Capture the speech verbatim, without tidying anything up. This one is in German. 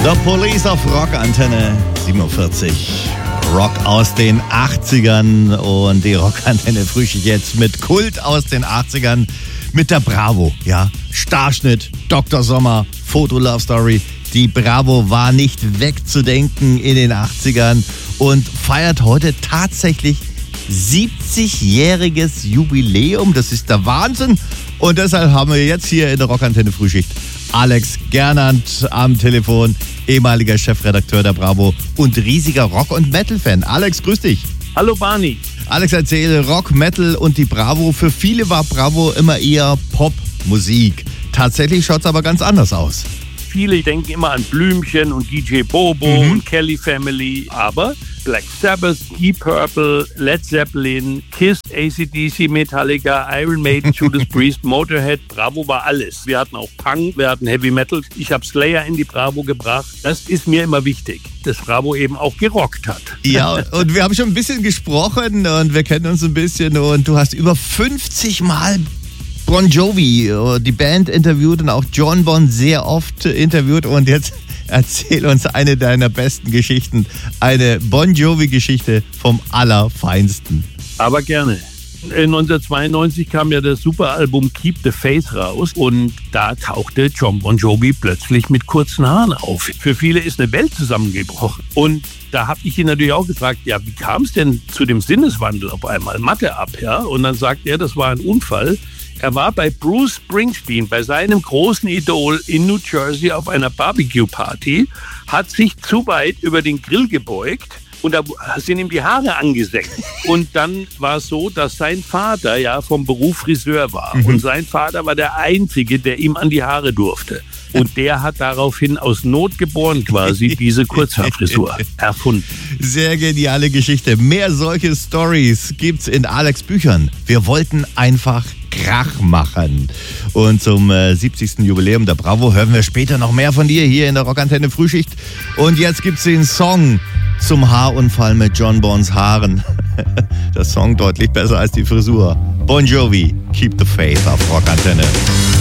The Police auf Rockantenne siebenundvierzig. Rock aus den achtzigern und die Rockantenne frühstückt jetzt mit Kult aus den achtzigern mit der Bravo. Ja, Starschnitt, Doktor Sommer, Foto Love Story. Die Bravo war nicht wegzudenken in den achtzigern und feiert heute tatsächlich siebzigjähriges Jubiläum. Das ist der Wahnsinn. Und deshalb haben wir jetzt hier in der Rockantenne Frühschicht Alex Gernand am Telefon, ehemaliger Chefredakteur der Bravo und riesiger Rock- und Metal-Fan. Alex, grüß dich. Hallo Barney. Alex, erzähl, Rock, Metal und die Bravo. Für viele war Bravo immer eher Popmusik. Tatsächlich schaut es aber ganz anders aus. Viele denken immer an Blümchen und D J Bobo Mhm. und Kelly Family, aber Black Sabbath, Deep Purple, Led Zeppelin, Kiss, A C D C, Metallica, Iron Maiden, Judas Priest, Motorhead, Bravo war alles. Wir hatten auch Punk, wir hatten Heavy Metal. Ich habe Slayer in die Bravo gebracht. Das ist mir immer wichtig, dass Bravo eben auch gerockt hat. Ja, und wir haben schon ein bisschen gesprochen und wir kennen uns ein bisschen und du hast über fünfzig Mal Bon Jovi, die Band, interviewt und auch John Bon sehr oft interviewt. Und jetzt erzähl uns eine deiner besten Geschichten, eine Bon Jovi-Geschichte vom Allerfeinsten. Aber gerne. neunzehnhundertzweiundneunzig kam ja das Superalbum Keep the Faith raus und da tauchte John Bon Jovi plötzlich mit kurzen Haaren auf. Für viele ist eine Welt zusammengebrochen. Und da habe ich ihn natürlich auch gefragt, ja, wie kam es denn zu dem Sinneswandel auf einmal? Matte ab, ja? Und dann sagt er, das war ein Unfall. Er war bei Bruce Springsteen, bei seinem großen Idol in New Jersey auf einer Barbecue-Party, hat sich zu weit über den Grill gebeugt und da sind ihm die Haare angesenkt. Und dann war es so, dass sein Vater ja vom Beruf Friseur war. Mhm. Und sein Vater war der Einzige, der ihm an die Haare durfte. Und der hat daraufhin aus Not geboren quasi diese Kurzhaarfrisur erfunden. Sehr geniale Geschichte. Mehr solche Stories gibt's in Alex Büchern. Wir wollten einfach Krach machen. Und zum äh, siebzigsten Jubiläum der Bravo hören wir später noch mehr von dir hier in der Rockantenne Frühschicht. Und jetzt gibt's den Song zum Haarunfall mit John Bons Haaren. Der Song deutlich besser als die Frisur. Bon Jovi, Keep the Faith auf Rockantenne.